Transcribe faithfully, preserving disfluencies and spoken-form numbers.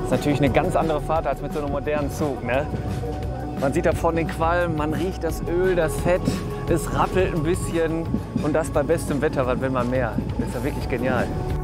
ist natürlich eine ganz andere Fahrt als mit so einem modernen Zug. Ne? Man sieht da vorne den Qualm, man riecht das Öl, das Fett, es rappelt ein bisschen und das bei bestem Wetter, was will man mehr? Das ist ja wirklich genial.